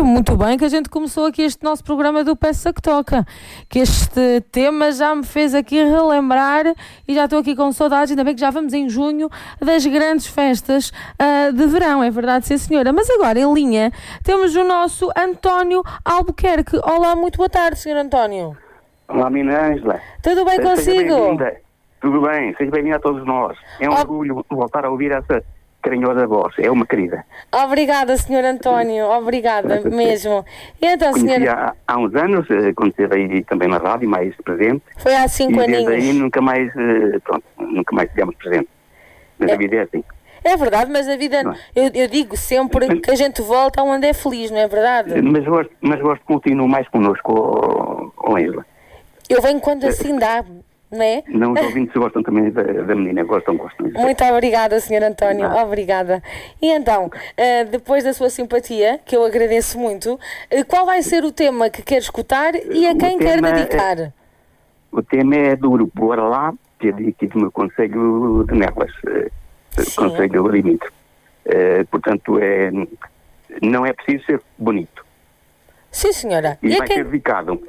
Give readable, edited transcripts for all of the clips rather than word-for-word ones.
Muito bem que a gente começou aqui este nosso programa do Peça que Toca, que este tema já me fez aqui relembrar e já estou aqui com saudades, ainda bem que já vamos em junho das grandes festas de verão, é verdade, sim senhora. Mas agora em linha temos o nosso António Albuquerque. Olá, muito boa tarde, senhor António. Olá, Mina Ângela. Tudo bem consigo? Tudo bem, seja bem-vinda a todos nós. É um orgulho voltar a ouvir essa carinhosa voz, é uma querida. Obrigada, senhor António, obrigada mesmo. E então, senhora... há uns anos, quando esteve aí também na rádio, mais presente. Foi há 5 aninhos. E desde aí nunca mais estivemos presentes. Mas a vida é assim. É verdade, mas a vida, eu digo sempre que a gente volta onde é feliz, não é verdade? Mas gosto de continuar mais connosco, Ângela. Eu venho quando assim dá, não é? Não, os ouvintes gostam também da menina, gostam. Muito obrigada, Sr. António, obrigada. E então, depois da sua simpatia, que eu agradeço muito, qual vai ser o tema que quer escutar e a quem quer dedicar? O tema é do grupo Bora Lá, que é aqui do meu Conselho de Nelas, Conselho Limite. Portanto, não é preciso ser bonito. Sim, senhora. E vai ser dedicado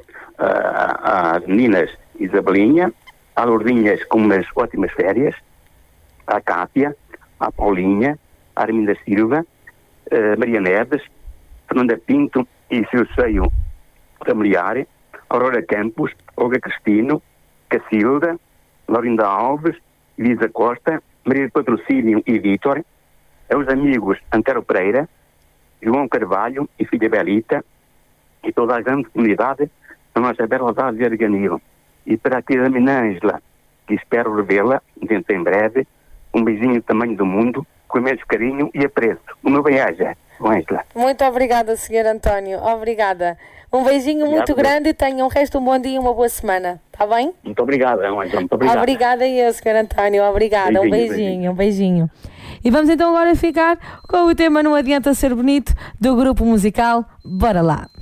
às meninas Isabelinha, à Lourdinhas com umas ótimas férias, à Cátia, à Paulinha, à Arminda Silva, Maria Neves, Fernanda Pinto e seu seio familiar, Aurora Campos, Olga Cristino, Cacilda, Laurinda Alves, Elisa Costa, Maria de Patrocínio e Vítor, aos amigos Antero Pereira, João Carvalho e filha Belita, e toda a grande comunidade da nossa bela cidade de Arganil. E para a querida Mina Ângela, que espero revê-la dentro em breve, um beijinho do tamanho do mundo, com imenso carinho e apreço. O meu bem-aja, Ângela. Muito obrigada, Sr. António, obrigada. Um beijinho muito grande e tenham um resto um bom dia e uma boa semana, está bem? Muito obrigada, Ângela, muito obrigada. Obrigada eu, Sr. António, obrigada, um beijinho. E vamos então agora ficar com o tema Não Adianta Ser Bonito, do grupo musical Bora Lá.